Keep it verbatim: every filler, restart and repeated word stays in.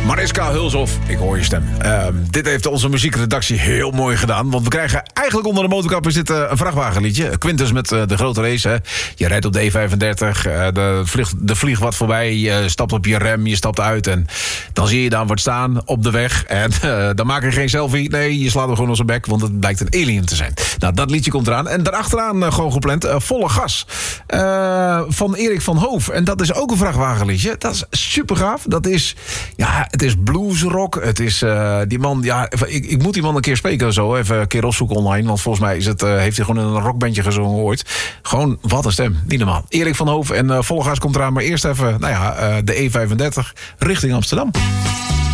Mariska Hulshoff, ik hoor je stem. Uh, dit heeft onze muziekredactie heel mooi gedaan. Want we krijgen eigenlijk onder de motorkap is dit uh, een vrachtwagenliedje. Quintus met uh, de grote race. Hè. Je rijdt op de E vijfendertig. Uh, de vliegt de vlieg wat voorbij. Je stapt op je rem. Je stapt uit. En dan zie je daar wat staan op de weg. En uh, dan maak je geen selfie. Nee, je slaat hem gewoon op zijn bek. Want het blijkt een alien te zijn. Nou, dat liedje komt eraan. En daarachteraan uh, gewoon gepland. Uh, volle gas. Uh, van Erik van Hoof. En dat is ook een vrachtwagenliedje. Dat is super gaaf. Dat is... Ja, het is bluesrock. Het is uh, die man... Ja, ik, ik moet die man een keer spreken zo. Even een keer opzoeken online. Want volgens mij is het, uh, heeft hij gewoon in een rockbandje gezongen ooit. Gewoon, wat een stem. Niet normaal. Erik van Hoof en uh, volle gas komt eraan. Maar eerst even, nou ja, uh, de E vijfendertig richting Amsterdam.